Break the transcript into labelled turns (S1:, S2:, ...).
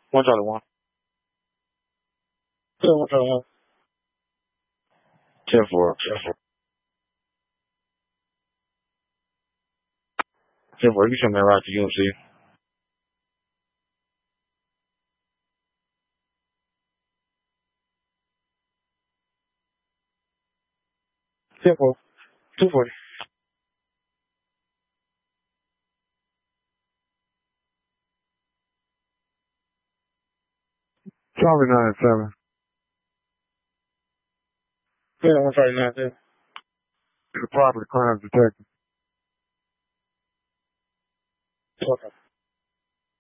S1: One Charlie one. Yeah, one Charlie one. 10-4. 10-4. You send me right to UMC. 10-4. 240.
S2: Charlie 9-7.
S1: Yeah, one Charlie 9-7.
S2: The property crimes detective.
S1: Okay.